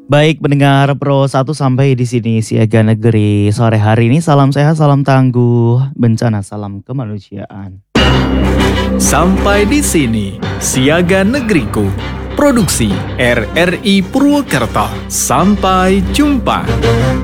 Baik pendengar Pro 1 sampai di sini Siaga Negeri. Sore hari ini salam sehat, salam tangguh, bencana salam kemanusiaan. Sampai di sini Siaga Negeriku. Produksi RRI Purwokerto. Sampai jumpa.